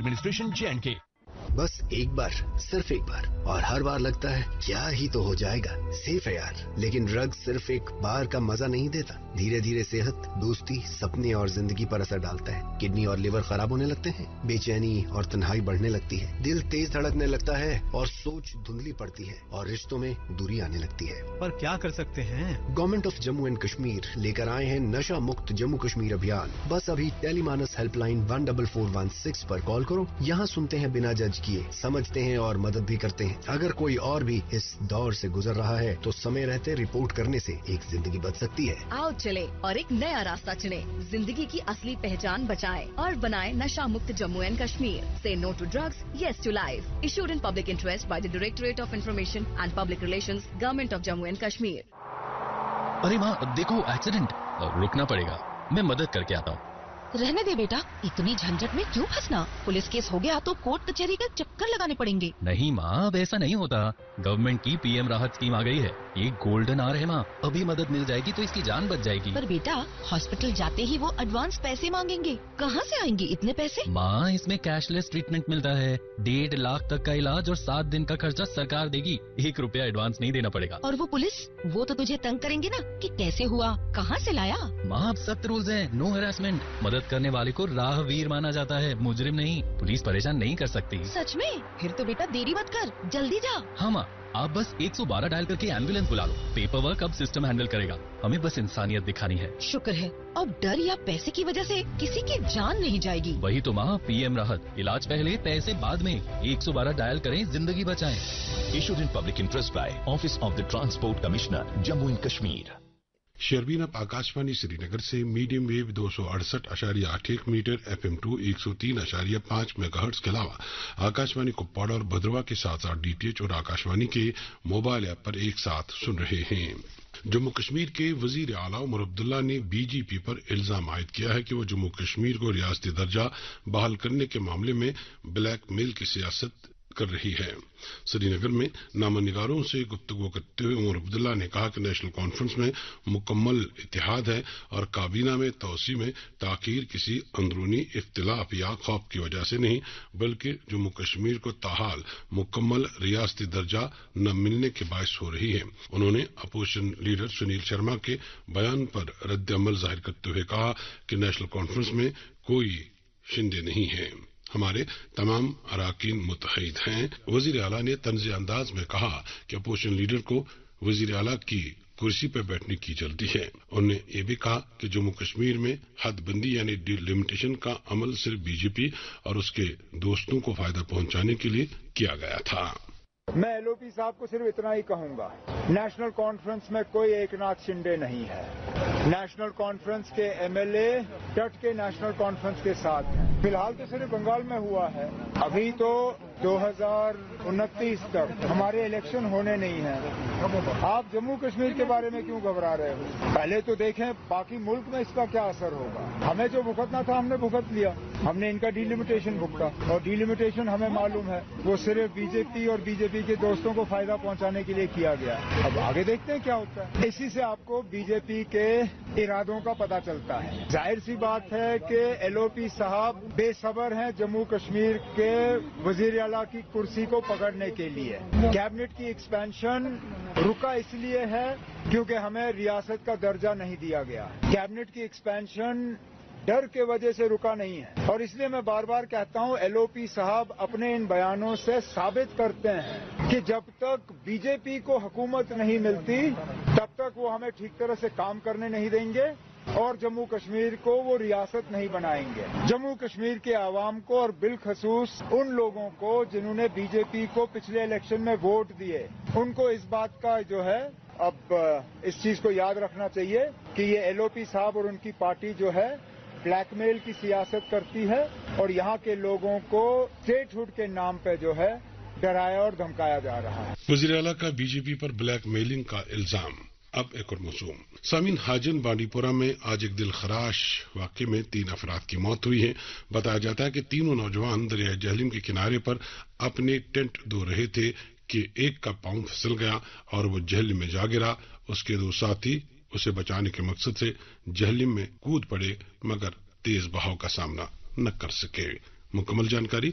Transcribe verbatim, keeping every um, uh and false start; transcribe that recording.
Administration J and के। बस एक बार, सिर्फ एक बार, और हर बार लगता है क्या ही तो हो जाएगा, सेफ है यार। लेकिन ड्रग्स सिर्फ एक बार का मजा नहीं देता, धीरे धीरे सेहत, दोस्ती, सपने और जिंदगी पर असर डालता है। किडनी और लिवर खराब होने लगते हैं, बेचैनी और तन्हाई बढ़ने लगती है, दिल तेज धड़कने लगता है और सोच धुंधली पड़ती है और रिश्तों में दूरी आने लगती है। पर क्या कर सकते हैं? Government of Jammu and Kashmir लेकर आए हैं नशा मुक्त जम्मू कश्मीर अभियान। बस अभी Tele-MANAS helpline one double four one six पर कॉल करो। यहाँ सुनते हैं बिना जज किए, समझते हैं और मदद भी करते हैं। अगर कोई और भी इस दौर से गुजर रहा है तो समय रहते रिपोर्ट करने से एक जिंदगी बच सकती है। आओ चले और एक नया रास्ता चुने, जिंदगी की असली पहचान बचाएं और बनाएं नशा मुक्त जम्मू एंड कश्मीर। से no to drugs, yes to life. Issued in public interest by the directorate of information and public relations, government of Jammu and Kashmir. अरे माँ देखो एक्सीडेंट, रुकना पड़ेगा, मैं मदद करके आता हूँ। रहने दे बेटा, इतनी झंझट में क्यों फंसना? पुलिस केस हो गया तो कोर्ट कचहरी का चक्कर लगाने पड़ेंगे। नहीं माँ, अब ऐसा नहीं होता। गवर्नमेंट की पीएम राहत स्कीम आ गई है, ये गोल्डन आवर है माँ। अभी मदद मिल जाएगी तो इसकी जान बच जाएगी। पर बेटा, हॉस्पिटल जाते ही वो एडवांस पैसे मांगेंगे, कहाँ से आएंगे इतने पैसे? माँ, इसमें कैशलेस ट्रीटमेंट मिलता है, डेढ़ लाख तक का इलाज और सात दिन का खर्चा सरकार देगी। एक रुपया एडवांस नहीं देना पड़ेगा। और वो पुलिस, वो तो तुझे तंग करेंगे ना कि कैसे हुआ, कहाँ से लाया? माँ, अब सख्त रूल्स हैं, नो हैरेसमेंट। मदद करने वाले को राहवीर माना जाता है, मुजरिम नहीं। पुलिस परेशान नहीं कर सकती। सच में? फिर तो बेटा देरी मत कर, जल्दी जा। हाँ माँ, आप बस एक सौ बारह डायल करके एम्बुलेंस बुला लो। पेपर वर्क अब सिस्टम हैंडल करेगा, हमें बस इंसानियत दिखानी है। शुक्र है, अब डर या पैसे की वजह से किसी की जान नहीं जाएगी। वही तो माँ, पीएम राहत, इलाज पहले पैसे बाद में। एक सौ बारह डायल करें, जिंदगी बचाएं। Issued in public interest by office of the transport commissioner, Jammu and Kashmir. शेरबीन अब आकाशवाणी श्रीनगर से मीडियम वेव दो सौ अड़सठ अशारिया आठ एक मीटर, एफ एम टू एक सौ तीन अशारिया पांच मेगाहर्ट्ज के अलावा आकाशवाणी कुपवाड़ा और भद्रवा के साथ साथ डीटीएच और आकाशवाणी के मोबाइल ऐप पर एक साथ सुन रहे हैं। जम्मू कश्मीर के वजीर आला उमर अब्दुल्ला ने बीजेपी पर इल्जाम आयद किया है कि वो जम्मू कश्मीर को रियासती दर्जा बहाल करने के मामले में ब्लैकमेल की सियासत कर रही है। श्रीनगर में नामनिगारों से गुफ्तगू करते हुए उमर अब्दुल्ला ने कहा कि नेशनल कॉन्फ्रेंस में मुकम्मल इत्तेहाद है और काबीना में तोसी में ताखीर किसी अंदरूनी इख्तिलाफ या खौफ की वजह से नहीं, बल्कि जम्मू कश्मीर को ताहाल मुकम्मल रियासती दर्जा न मिलने के बायस हो रही है। उन्होंने अपोजिशन लीडर सुनील शर्मा के बयान पर रद्द अमल जाहिर करते हुए कहा कि नेशनल कॉन्फ्रेंस में कोई शिंदे नहीं है, हमारे तमाम अराकीन मुत्तहिद हैं। वजीर आला ने तंज़ अंदाज में कहा कि अपोजिशन लीडर को वजीर आला की कुर्सी पर बैठने की जल्दी है। उन्होंने ये भी कहा कि जम्मू कश्मीर में हदबंदी यानी डिलिमिटेशन का अमल सिर्फ बीजेपी और उसके दोस्तों को फायदा पहुंचाने के लिए किया गया था। मैं एलओपी साहब को सिर्फ इतना ही कहूंगा, नेशनल कॉन्फ्रेंस में कोई एक नाथ शिंदे नहीं है। नेशनल कॉन्फ्रेंस के एमएलए डट के नेशनल कॉन्फ्रेंस के साथ हैं। फिलहाल तो सिर्फ बंगाल में हुआ है, अभी तो दो हज़ार उनतीस तक हमारे इलेक्शन होने नहीं है। आप जम्मू कश्मीर के बारे में क्यों घबरा रहे हो? पहले तो देखें बाकी मुल्क में इसका क्या असर होगा। हमें जो भुगतना था हमने भुगत लिया, हमने इनका डिलिमिटेशन भुगता और डिलिमिटेशन हमें मालूम है वो सिर्फ बीजेपी और बीजेपी के दोस्तों को फायदा पहुंचाने के लिए किया गया। अब आगे देखते हैं क्या होता है। इसी से आपको बीजेपी के इरादों का पता चलता है। जाहिर सी बात है कि एलओपी साहब बेसब्र हैं जम्मू कश्मीर के वजीर आला की कुर्सी को पकड़ने के लिए। कैबिनेट की एक्सपेंशन रुका इसलिए है क्योंकि हमें रियासत का दर्जा नहीं दिया गया। कैबिनेट की एक्सपेंशन डर के वजह से रुका नहीं है और इसलिए मैं बार बार कहता हूं एलओपी साहब अपने इन बयानों से साबित करते हैं कि जब तक बीजेपी को हुकूमत नहीं मिलती तब तक वो हमें ठीक तरह से काम करने नहीं देंगे और जम्मू कश्मीर को वो रियासत नहीं बनाएंगे। जम्मू कश्मीर के आवाम को और बिलखसूस उन लोगों को जिन्होंने बीजेपी को पिछले इलेक्शन में वोट दिए, उनको इस बात का जो है अब इस चीज को याद रखना चाहिए कि ये एलओपी साहब और उनकी पार्टी जो है ब्लैकमेल की सियासत करती है और यहाँ के लोगों को स्टेटहुड के नाम पे जो है डराया और धमकाया जा रहा है। वज़ीर आला का बीजेपी पर ब्लैकमेलिंग का इल्जाम। अब एक और मौजूद। सामीन हाजन बांडीपुरा में आज एक दिल खराश वाक़े में तीन अफराद की मौत हुई है। बताया जाता है कि तीनों नौजवान दरिया जहलिम के किनारे पर अपने टेंट धो रहे थे कि एक का पांव फिसल गया और वो जहलिम में जा गिरा। उसके दो साथी उसे बचाने के मकसद से जहलिम में कूद पड़े मगर तेज बहाव का सामना न कर सके। मुकम्मल जानकारी